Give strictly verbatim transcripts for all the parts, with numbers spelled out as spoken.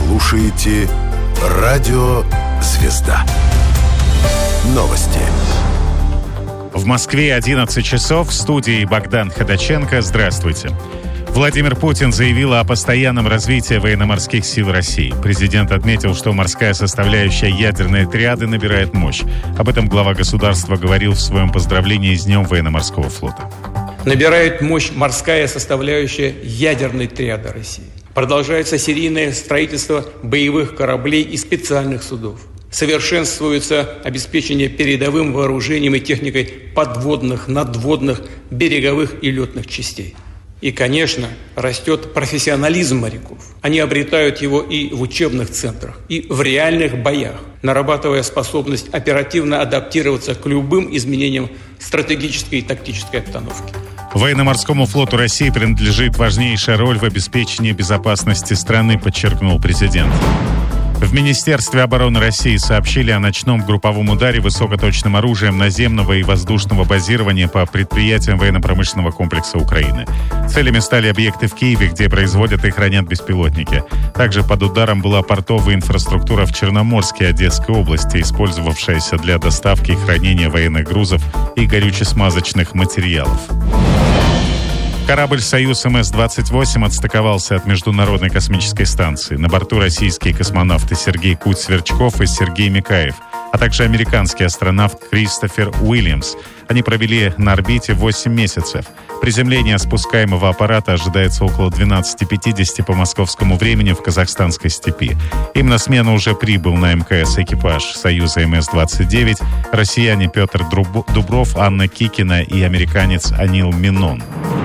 слушаете Радио «Звезда». Новости. В Москве одиннадцать часов. В студии Богдан Ходаченко. Здравствуйте. Владимир Путин заявил о постоянном развитии военно-морских сил России. Президент отметил, что морская составляющая ядерной триады набирает мощь. Об этом глава государства говорил в своем поздравлении с Днем военно-морского флота. Набирает мощь морская составляющая ядерной триады России. Продолжается серийное строительство боевых кораблей и специальных судов. Совершенствуется обеспечение передовым вооружением и техникой подводных, надводных, береговых и летных частей. И, конечно, растет профессионализм моряков. Они обретают его и в учебных центрах, и в реальных боях, нарабатывая способность оперативно адаптироваться к любым изменениям стратегической и тактической обстановки. Военно-морскому флоту России принадлежит важнейшая роль в обеспечении безопасности страны, подчеркнул президент. В Министерстве обороны России сообщили о ночном групповом ударе высокоточным оружием наземного и воздушного базирования по предприятиям военно-промышленного комплекса Украины. Целями стали объекты в Киеве, где производят и хранят беспилотники. Также под ударом была портовая инфраструктура в Черноморске Одесской области, использовавшаяся для доставки и хранения военных грузов и горюче-смазочных материалов. Корабль «Союз эм эс двадцать восемь» отстыковался от Международной космической станции. На борту российские космонавты Сергей Куть-Сверчков и Сергей Микаев, а также американский астронавт Кристофер Уильямс. Они провели на орбите восемь месяцев. Приземление спускаемого аппарата ожидается около двенадцать пятьдесят по московскому времени в казахстанской степи. Им на смену уже прибыл на эм ка эс экипаж «Союза эм эс двадцать девять», россияне Петр Дубров, Анна Кикина и американец Анил Минон.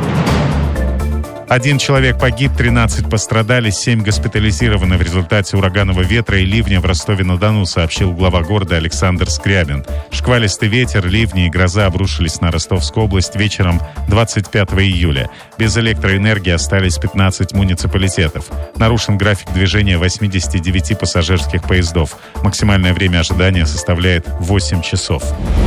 Один человек погиб, тринадцать пострадали, семь госпитализированы в результате ураганного ветра и ливня в Ростове-на-Дону, сообщил глава города Александр Скрябин. Шквалистый ветер, ливни и гроза обрушились на Ростовскую область вечером двадцать пятого июля. Без электроэнергии остались пятнадцать муниципалитетов. Нарушен график движения восемьдесят девять пассажирских поездов. Максимальное время ожидания составляет восемь часов.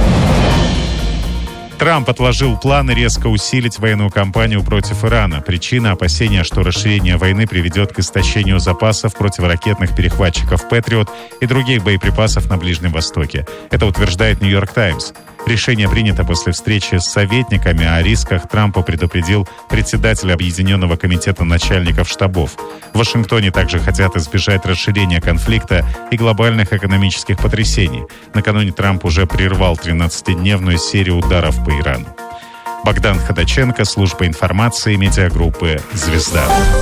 Трамп отложил планы резко усилить военную кампанию против Ирана. Причина – опасения, что расширение войны приведет к истощению запасов противоракетных перехватчиков «Патриот» и других боеприпасов на Ближнем Востоке. Это утверждает «Нью-Йорк Таймс». Решение принято после встречи с советниками. О рисках Трампа предупредил председатель Объединенного комитета начальников штабов. В Вашингтоне также хотят избежать расширения конфликта и глобальных экономических потрясений. Накануне Трамп уже прервал тринадцатидневную серию ударов по Ирану. Богдан Ходаченко, служба информации медиагруппы «Звезда».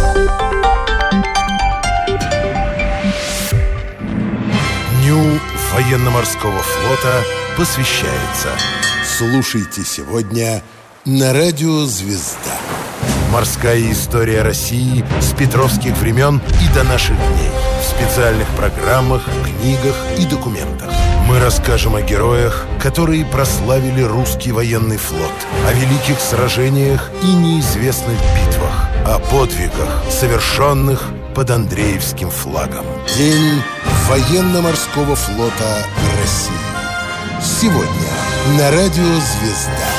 Дню военно-морского флота посвящается. Слушайте сегодня на Радио «Звезда». Морская история России с петровских времен и до наших дней. В специальных программах, книгах и документах. Мы расскажем о героях, которые прославили русский военный флот, о великих сражениях и неизвестных битвах, о подвигах, совершенных под Андреевским флагом. День военно-морского флота России. Сегодня на Радио «Звезда».